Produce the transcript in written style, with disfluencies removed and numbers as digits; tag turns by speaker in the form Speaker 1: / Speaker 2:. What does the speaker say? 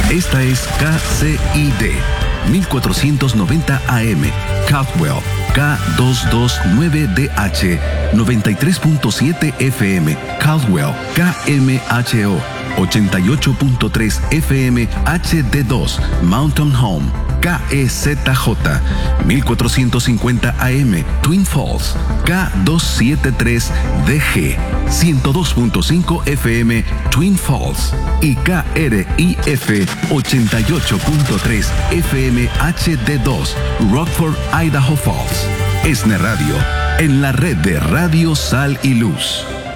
Speaker 1: Esta es KCID 1490 AM, Caldwell, K229DH, 93.7 FM, Caldwell, KMHO, 88.3 FM, HD2, Mountain Home, KEZJ, 1450 AM, Twin Falls, K273DG, 102.5 FM, Twin Falls, y KRIF 88.3 FM HD2, Rockford, Idaho Falls. ESNE Radio, en la red de Radio Sal y Luz.